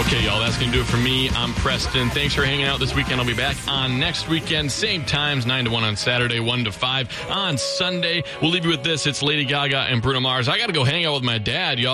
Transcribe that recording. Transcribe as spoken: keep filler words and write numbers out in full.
Okay, y'all, that's going to do it for me. I'm Preston. Thanks for hanging out this weekend. I'll be back on next weekend. Same times, nine to one on Saturday, one to five on Sunday. We'll leave you with this. It's Lady Gaga and Bruno Mars. I got to go hang out with my dad, y'all.